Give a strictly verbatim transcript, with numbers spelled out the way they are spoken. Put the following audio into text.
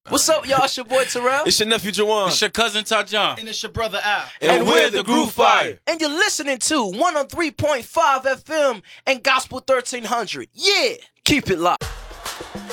What's up, y'all? It's your boy Terrell. It's your nephew Jawan. It's your cousin Tajon. And it's your brother Al. And, and we're the Groove Fire. And you're listening to one oh three point five F M and Gospel thirteen hundred. Yeah, keep it locked.